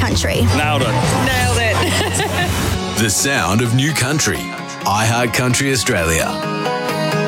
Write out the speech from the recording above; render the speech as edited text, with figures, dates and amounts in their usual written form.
country. Nailed it. Nailed it. The sound of new country. iHeart Country Australia.